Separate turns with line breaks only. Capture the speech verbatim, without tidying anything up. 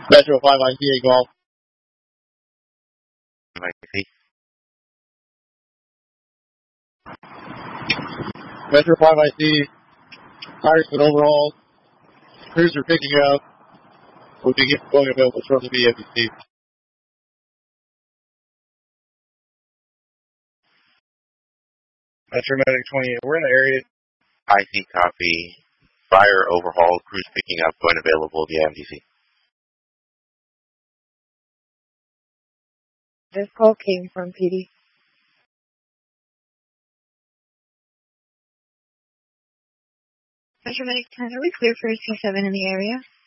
Metro five I C A Golf.
I see.
Metro five I C. Tires been overhauled. Cruiser picking up. Will be going available shortly via M D C. Metro Medic twenty-eight. We're in the area.
I see copy. Fire overhaul. Cruise picking up. Going available via M D C.
This call came from P D. Metro Medic ten, are we clear for C seven in the area?